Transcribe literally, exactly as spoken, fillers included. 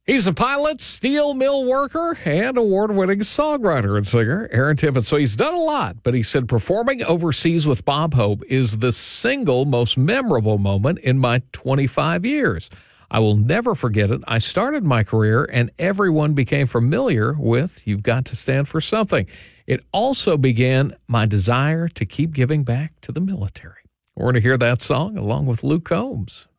He's a pilot, steel mill worker, and award-winning songwriter and singer, Aaron Tippin. So he's done a lot, but he said performing overseas with Bob Hope is the single most memorable moment in my twenty-five years. I will never forget it. I started my career, and everyone became familiar with You've Got to Stand for Something. It also began my desire to keep giving back to the military. We're going to hear that song along with Luke Combs.